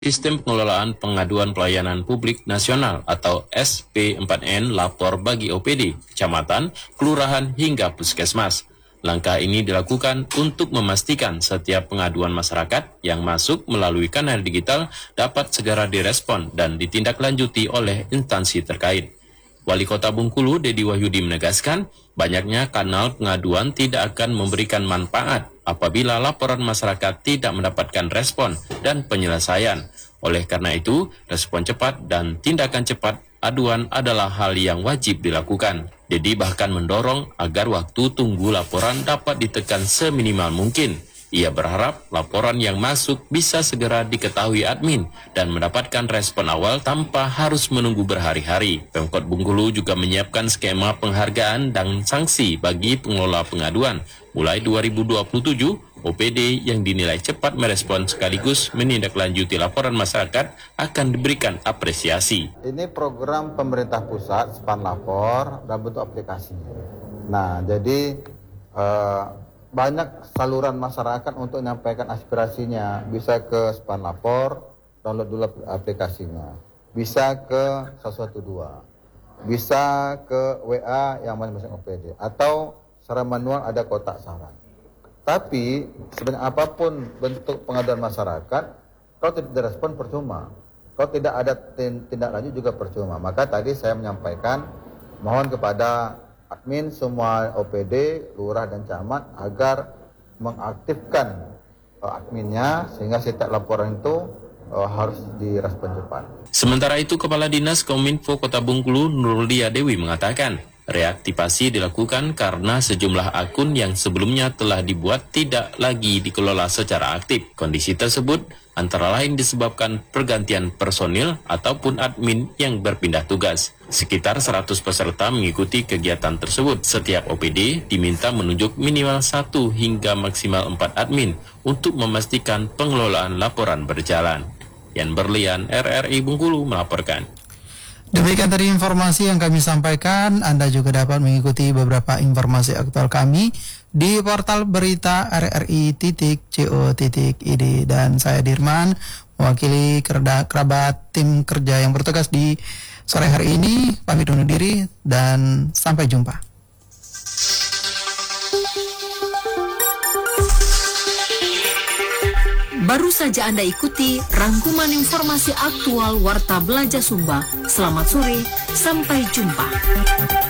Sistem Pengelolaan Pengaduan Pelayanan Publik Nasional atau SP4N lapor bagi OPD, kecamatan, kelurahan hingga puskesmas. Langkah ini dilakukan untuk memastikan setiap pengaduan masyarakat yang masuk melalui kanal digital dapat segera direspon dan ditindaklanjuti oleh instansi terkait. Wali Kota Bengkulu, Dedi Wahyudi menegaskan, banyaknya kanal pengaduan tidak akan memberikan manfaat apabila laporan masyarakat tidak mendapatkan respon dan penyelesaian. Oleh karena itu, respon cepat dan tindakan cepat aduan adalah hal yang wajib dilakukan. Dedi bahkan mendorong agar waktu tunggu laporan dapat ditekan seminimal mungkin. Ia berharap laporan yang masuk bisa segera diketahui admin dan mendapatkan respon awal tanpa harus menunggu berhari-hari. Pemkot Bengkulu juga menyiapkan skema penghargaan dan sanksi bagi pengelola pengaduan. Mulai 2027, OPD yang dinilai cepat merespon sekaligus menindaklanjuti laporan masyarakat akan diberikan apresiasi. Ini program pemerintah pusat, Span Lapor, dalam bentuk aplikasi. Nah, jadi banyak saluran masyarakat untuk menyampaikan aspirasinya. Bisa ke Span Lapor, download dulu aplikasinya. Bisa ke 112. Bisa ke WA yang masing-masing OPD. Atau secara manual ada kotak saran. Tapi sebanyak apapun bentuk pengaduan masyarakat, kalau tidak direspon percuma. Kalau tidak ada tindak lanjut juga percuma. Maka tadi saya menyampaikan, mohon kepada admin semua OPD, lurah dan camat agar mengaktifkan adminnya sehingga setiap laporan itu harus direspon cepat. Sementara itu, Kepala Dinas Kominfo Kota Bengkulu Nurlia Dewi mengatakan, reaktivasi dilakukan karena sejumlah akun yang sebelumnya telah dibuat tidak lagi dikelola secara aktif. Kondisi tersebut antara lain disebabkan pergantian personil ataupun admin yang berpindah tugas. Sekitar 100 peserta mengikuti kegiatan tersebut. Setiap OPD diminta menunjuk minimal 1 hingga maksimal 4 admin untuk memastikan pengelolaan laporan berjalan. Yan Berlian, RRI Bengkulu melaporkan. Demikian tadi informasi yang kami sampaikan. Anda juga dapat mengikuti beberapa informasi aktual kami di portal berita rri.co.id. Dan saya Dirman, mewakili kerabat tim kerja yang bertugas di sore hari ini, pamit undur diri dan sampai jumpa. Baru saja Anda ikuti rangkuman informasi aktual Warta Belajar Sumba. Selamat sore, sampai jumpa.